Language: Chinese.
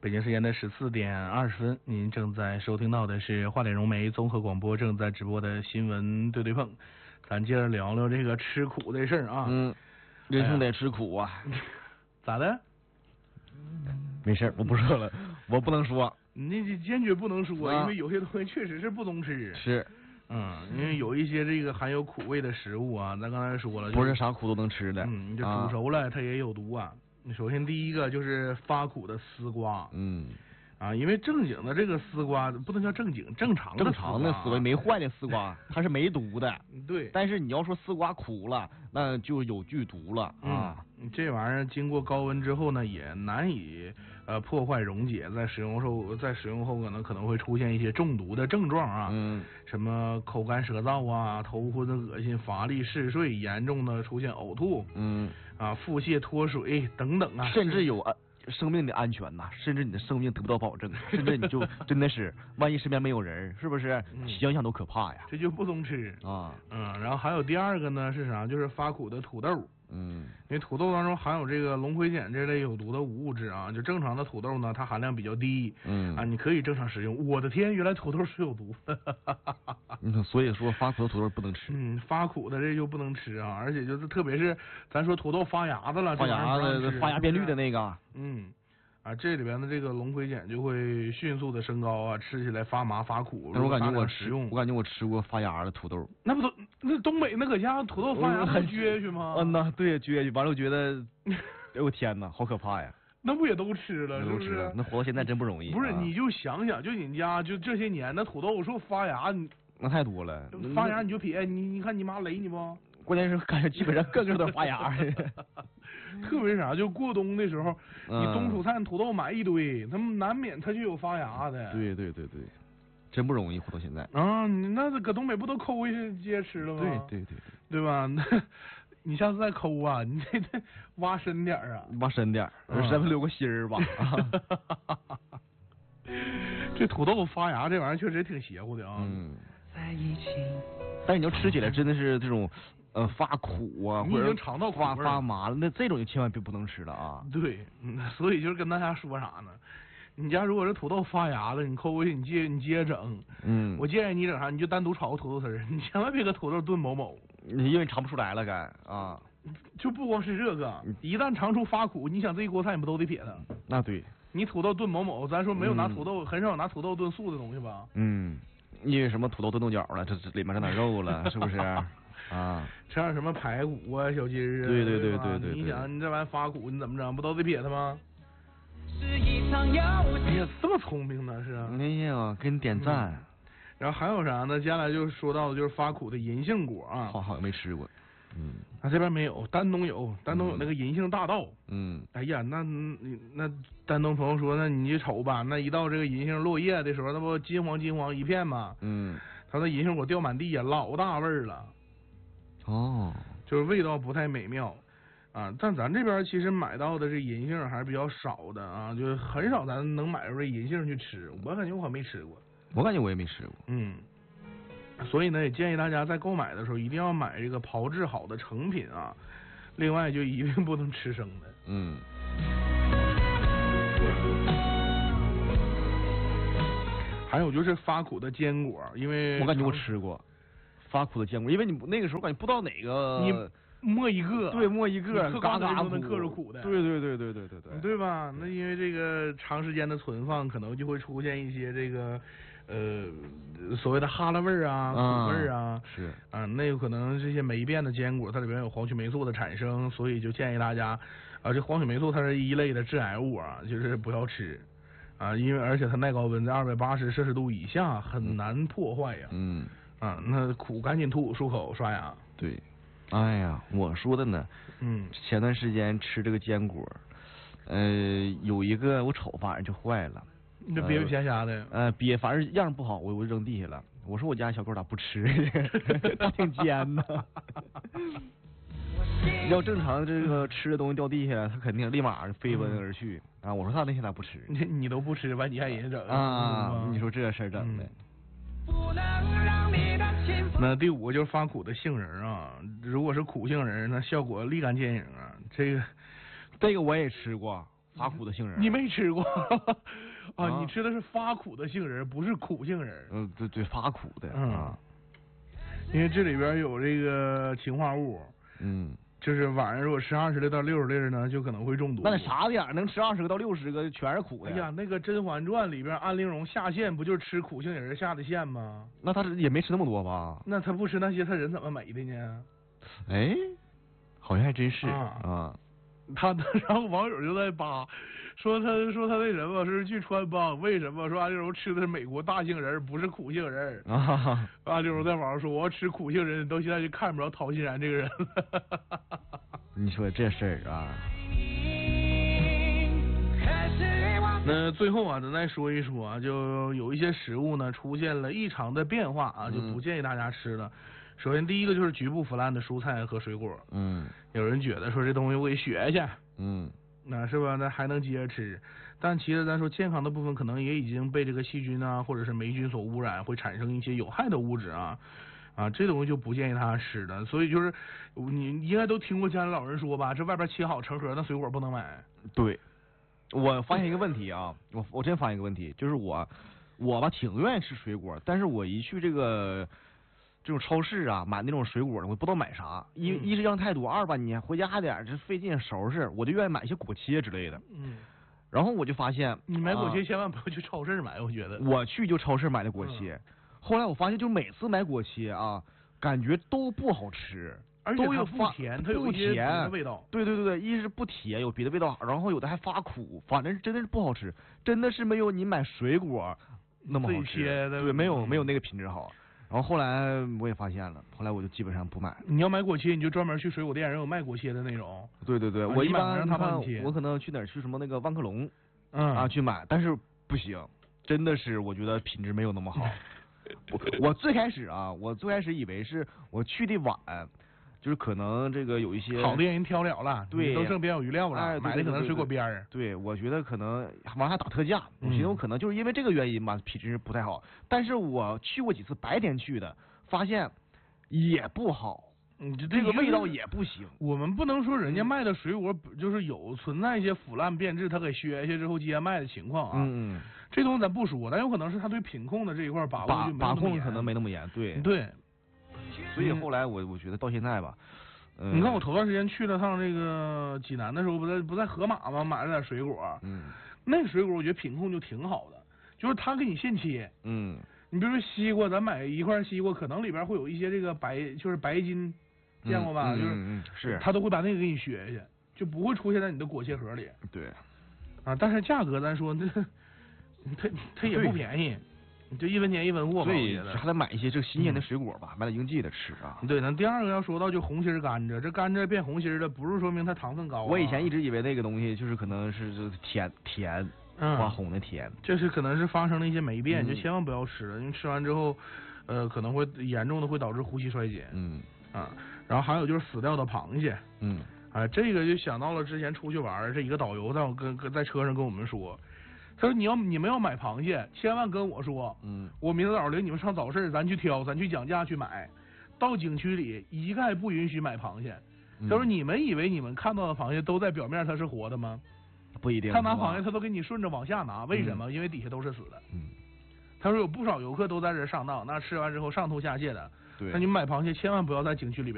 北京时间的14:20，您正在收听到的是华点融媒综合广播正在直播的新闻对对碰。咱接着聊聊这个吃苦的事儿啊。 人生得吃苦啊。 咋的？ 没事，我不说了，我不能说。 你坚决不能说，因为有些东西确实是不能吃。 是。 因为有一些这个含有苦味的食物啊，咱刚才说了， 不是啥苦都能吃的。 你这煮熟了它也有毒啊。首先第一个就是发苦的丝瓜。因为正经的这个丝瓜不能叫正经，正常的丝瓜没坏的丝瓜，它是没毒的。 对。 但是你要说丝瓜苦了，那就有剧毒了啊。 这玩意儿经过高温之后呢，也难以破坏溶解，在使用后可能会出现一些中毒的症状啊。什么口干舌燥啊，头昏恶心、乏力嗜睡，严重的出现呕吐。腹泻脱水等等啊， 甚至有生命的安全呐，甚至你的生命得不到保证，甚至你就真的是，万一身边没有人，是不是？想想都可怕呀。 这就不能吃啊。然后还有第二个呢是啥？就是发苦的土豆。因为土豆当中含有这个龙葵碱这类有毒的物质啊，就正常的土豆呢，它含量比较低。你可以正常食用。我的天，原来土豆是有毒。 所以说发苦的土豆不能吃。 发苦的这就不能吃啊，而且就是特别是咱说土豆发芽的了， 发芽变绿的那个。 这里边的这个龙葵碱就会迅速的升高啊，吃起来发麻发苦。 但是我感觉我吃过发芽的土豆。 那不都那东北那搁家土豆发芽很撅去吗？ 对，撅去。完了我觉得，哎呦天哪，好可怕呀！ 那不也都吃了？ 都吃了，那活到现在真不容易。 不是，你就想想，就你家就这些年那土豆说发芽， 那太多了。 发芽你就撇，你看你妈雷你不？ 关键是感觉基本上个个都发芽。 特别是啥，就过冬的时候，你冬储菜土豆买一堆，它难免它就有发芽的。 对，真不容易活到现在啊！你那搁东北不都抠一些接吃了吗？对吧？那你下次再抠啊，你得挖深点啊， 挖深点，稍微留个心儿吧。 这土豆发芽这玩意儿确实挺邪乎的啊。 但是你要吃起来真的是这种。发苦啊， 你已经尝到苦味了， 发麻了，那这种就千万别不能吃了啊。 对，所以就是跟大家说啥呢？你家如果是土豆发芽了，你抠回去，你接着整。我建议你整啥，你就单独炒个土豆丝儿，你千万别搁土豆炖某某， 因为尝不出来了该啊。 就不光是这个，一旦尝出发苦，你想这一锅菜你不都得撇它？ 那对。 你土豆炖某某，咱说没有拿土豆，很少有拿土豆炖素的东西吧？ 因为什么土豆炖豆角了，这里面整点肉了，是不是？ 吃点什么排骨啊、小鸡儿啊， 对， 你想你这玩意发苦，你怎么整？不都得撇它吗？哎呀，这么聪明呢是啊！ 哎呀，给你点赞。 然后还有啥呢？接下来就说到的就是发苦的银杏果啊， 好像没吃过。 这边没有，丹东有那个银杏大道。哎呀，那丹东朋友说，那你就瞅吧，那一到这个银杏落叶的时候，那不金黄一片吗？它的银杏果掉满地呀，老大味儿了。就是味道不太美妙啊，但咱这边其实买到的这银杏还是比较少的啊，就是很少咱能买着这银杏去吃，我感觉我可没吃过。 我感觉我也没吃过。 所以呢，也建议大家在购买的时候一定要买这个炮制好的成品啊，另外就一定不能吃生的。还有就是发苦的坚果，因为我感觉我吃过。发苦的坚果，因为你那个时候感觉不知道哪个， 你摸一个， 对，摸一个， 嘎嘎都能嗑着苦的， 对吧？那因为这个长时间的存放，可能就会出现一些这个所谓的哈喇味儿啊、苦味儿啊， 是那有可能这些霉变的坚果，它里边有黄曲霉素的产生，所以就建议大家这黄曲霉素它是一类的致癌物啊，就是不要吃因为而且它耐高温，在280°C以下很难破坏呀。那苦赶紧吐，漱口刷牙。 对，哎呀，我说的呢。前段时间吃这个坚果，有一个我瞅反正就坏了。 你这憋憋瞎瞎的。 反正样不好，我就扔地下了。我说我家小狗咋不吃？它挺尖的。要正常这个吃的东西掉地下，它肯定立马飞奔而去啊！我说他那天咋不吃？ 你都不吃，完你还人整你说这事儿整的。 那第5个就是发苦的杏仁啊，如果是苦杏仁，那效果立竿见影啊。这个我也吃过， 发苦的杏仁。 你没吃过啊？你吃的是发苦的杏仁，不是苦杏仁。 对，发苦的啊。因为这里边有这个氰化物。就是晚上如果吃20粒到60粒呢，就可能会中毒。 那啥点能吃20个到60个，全是苦的？ 哎呀，那个《甄嬛传》里边安陵容下线不就是吃苦杏仁下的线吗？ 那他也没吃那么多吧？ 那他不吃那些，他人怎么美的呢？ 哎，好像还真是啊。 然后网友就在扒，说他那什么是去穿帮，为什么说安陵容吃的是美国大杏仁，不是苦杏仁？安陵容在网上说，我要吃苦杏仁，到现在就看不着陶昕然这个人了。 你说这事儿啊？ 那最后啊，咱再说一说啊，就有一些食物呢出现了异常的变化啊，就不建议大家吃了。首先第一个就是局部腐烂的蔬菜和水果。有人觉得说这东西我给学去。那是吧？那还能接着吃，但其实咱说健康的部分可能也已经被这个细菌啊或者是霉菌所污染，会产生一些有害的物质啊，这东西就不建议他吃的。所以就是你应该都听过家里老人说吧，这外边切好成盒的水果不能买。 对，我发现一个问题啊，我真发现一个问题，就是我吧挺愿意吃水果，但是我一去这种超市啊，买那种水果的，我不知道买啥。一是样太多，二吧你回家还得这费劲收拾，我就愿意买一些果切之类的。然后我就发现， 你买果切千万不要去超市买，我觉得。 我去就超市买的果切，后来我发现就每次买果切啊，感觉都不好吃， 而且它不甜，它有一些别的味道。 对，一是不甜，有别的味道，然后有的还发苦，反正真的是不好吃，真的是没有你买水果那么好吃。对，没有那个品质好。然后后来我也发现了，后来我就基本上不买。 你要买果切，你就专门去水果店，人有卖果切的那种。 对，我一般我可能去哪儿去什么那个万客隆，去买，但是不行，真的是我觉得品质没有那么好。我最开始以为是我去的晚，就是可能这个有一些好的人挑了， 对， 都剩边有余料了，买的可能水果边儿。 对，我觉得可能往下打特价，我寻思我可能就是因为这个原因吧，品质不太好。但是我去过几次白天去的，发现也不好，这个味道也不行。 我们不能说人家卖的水果就是有存在一些腐烂变质，他给削下去之后接卖的情况啊。这东西咱不说，但有可能是他对品控的这一块把控可能没那么严。 对。 所以后来我觉得到现在吧， 你看我头段时间去了趟这个济南的时候，不在河马吗？买了点水果，那个水果我觉得品控就挺好的，就是他给你现切，你比如说西瓜，咱买一块西瓜，可能里边会有一些这个白金，见过吧？ 是他都会把那个给你削下去，就不会出现在你的果切盒里。 对， 但是价格咱说它也不便宜。就1分钱1分货吧， 对，还得买一些这新鲜的水果吧，买点应季的吃啊。 对，那第二个要说到就红心甘蔗，这甘蔗变红心的，不是说明它糖分高。 我以前一直以为那个东西就是可能是甜，发红的甜。 这是可能是发生了一些霉变，就千万不要吃了，因为吃完之后，可能会严重的会导致呼吸衰竭。然后还有就是死掉的螃蟹。这个就想到了之前出去玩，这一个导游在车上跟我们说。他说你们要买螃蟹，千万跟我说，我明早领你们上早市，咱去挑，咱去讲价去买。到景区里一概不允许买螃蟹。他说你们以为你们看到的螃蟹都在表面它是活的吗？ 不一定。 他拿螃蟹他都给你顺着往下拿，为什么？因为底下都是死的。他说有不少游客都在这上当，那吃完之后上吐下泻的。 对。 那你们买螃蟹千万不要在景区里边。